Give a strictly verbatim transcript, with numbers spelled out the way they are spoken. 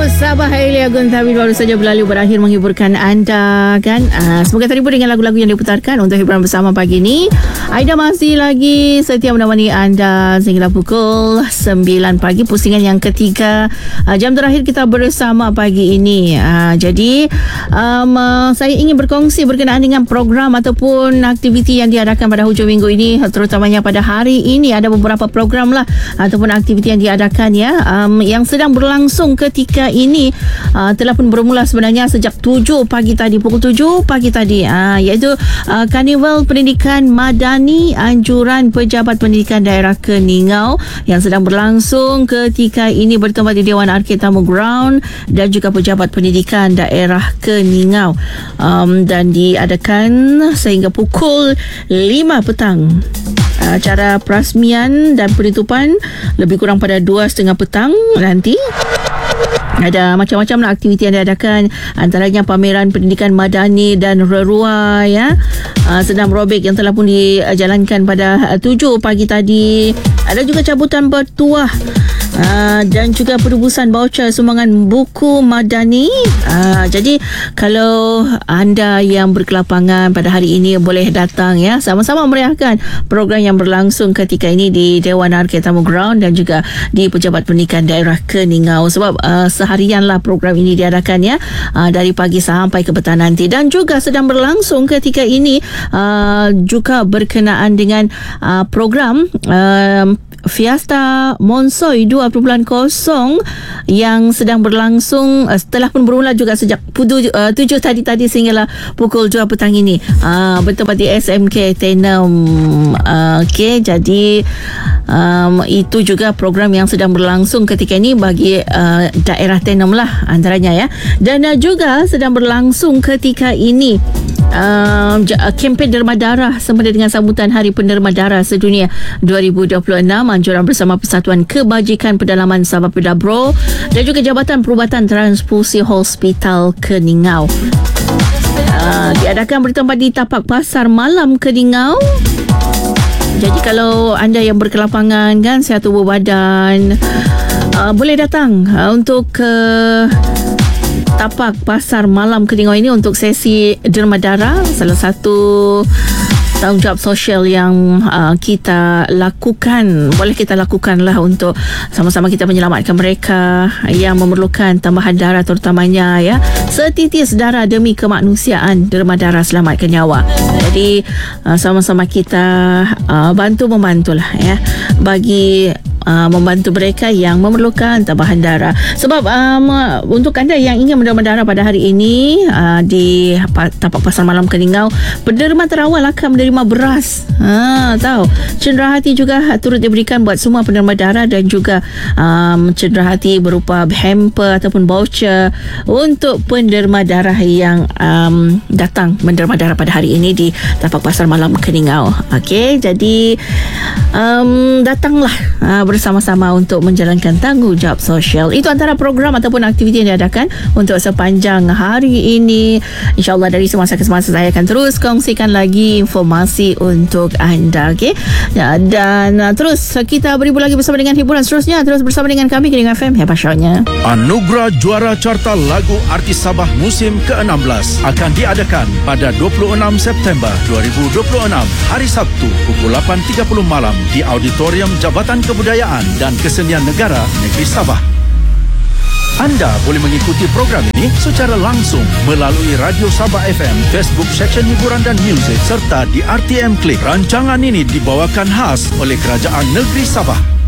Lagu Sabah Elia Guntawi baru saja berlalu, berakhir menghiburkan anda kan. Uh, semoga terhibur dengan lagu-lagu yang diputarkan untuk hiburan bersama pagi ini. Aida masih lagi setia menemani anda sehingga pukul sembilan pagi, pusingan yang ketiga, uh, jam terakhir kita bersama pagi ini. Uh, jadi um, uh, saya ingin berkongsi berkenaan dengan program ataupun aktiviti yang diadakan pada hujung minggu ini, terutamanya pada hari ini. Ada beberapa program lah ataupun aktiviti yang diadakan ya, um, yang sedang berlangsung ketika ini. Uh, telah pun bermula sebenarnya sejak tujuh pagi tadi, pukul tujuh pagi tadi, uh, iaitu uh, Karnival Pendidikan Madani Anjuran Pejabat Pendidikan Daerah Keningau yang sedang berlangsung ketika ini bertempat di Dewan Arkid Tamu Ground dan juga Pejabat Pendidikan Daerah Keningau, um, dan diadakan sehingga pukul lima petang. Acara perasmian dan penutupan lebih kurang pada dua setengah petang nanti. Ada macam-macam lah aktiviti yang diadakan, antaranya pameran pendidikan madani dan rerua ya, uh, sedang merobek yang telah pun dijalankan pada uh, tujuh pagi tadi. Ada juga cabutan bertuah uh, dan juga perubusan baucer sumbangan buku madani. Uh, jadi kalau anda yang berkelapangan pada hari ini boleh datang ya, sama-sama meriahkan program yang berlangsung ketika ini di Dewan Arkid Tamu Ground dan juga di Pejabat Pendidikan Daerah Keningau. Sebab uh, seharianlah program ini diadakan ya, uh, dari pagi sampai ke petang nanti, dan juga sedang berlangsung ketika ini uh, juga berkenaan dengan uh, program uh, Fiesta Monsoy dua titik kosong yang sedang berlangsung uh, setelah pun bermula juga sejak pudu, uh, tujuh tadi-tadi sehinggalah pukul dua petang ini, uh, bertempat di S M K Tenem. uh, Okey, jadi um, itu juga program yang sedang berlangsung ketika ini bagi uh, daerah Tenem lah antaranya ya. Dan uh, juga sedang berlangsung ketika ini Uh, kempen derma darah sempena dengan sambutan Hari Penderma Darah Sedunia dua ribu dua puluh enam, anjuran bersama Persatuan Kebajikan Pedalaman Sabah Pedabro dan juga Jabatan Perubatan Transfusi Hospital Keningau. Uh, diadakan bertempat di Tapak Pasar Malam Keningau. Jadi kalau anda yang berkelapangan kan, sihat tubuh badan, uh, boleh datang uh, untuk uh, Tapak Pasar Malam Keningau ini untuk sesi derma darah, salah satu tanggungjawab sosial yang uh, kita lakukan, boleh kita lakukan lah untuk sama-sama kita menyelamatkan mereka yang memerlukan tambahan darah, terutamanya ya, setitis darah demi kemanusiaan, derma darah selamatkan nyawa. Jadi uh, sama-sama kita uh, bantu-membantulah ya, bagi Uh, membantu mereka yang memerlukan tambahan darah. Sebab um, untuk anda yang ingin menderma darah pada hari ini uh, di Tapak Pasar Malam Keningau, penderma terawal akan menerima beras. Ha, tahu. Cenderahati juga turut diberikan buat semua penderma darah dan juga um, cenderahati berupa hamper ataupun voucher untuk penderma darah yang um, datang menderma darah pada hari ini di Tapak Pasar Malam Keningau. Okey, jadi um, datanglah uh, bersama-sama untuk menjalankan tanggungjawab sosial. Itu antara program ataupun aktiviti yang diadakan untuk sepanjang hari ini. InsyaAllah dari semasa ke semasa saya akan terus kongsikan lagi informasi untuk anda. Okay? Ya, dan uh, terus kita berhibur lagi bersama dengan hiburan seterusnya. Terus bersama dengan kami Keningau F M. Hebat syawnya. Anugerah Juara Carta Lagu Artis Sabah musim ke enam belas akan diadakan pada dua puluh enam September dua ribu dua puluh enam, hari Sabtu pukul lapan tiga puluh malam di Auditorium Jabatan Kebudayaan dan Kesenian Negara Negeri Sabah. Anda boleh mengikuti program ini secara langsung melalui Radio Sabah F M, Facebook Seksyen Hiburan dan Muzik serta di R T M Klik. Rancangan ini dibawakan khas oleh Kerajaan Negeri Sabah.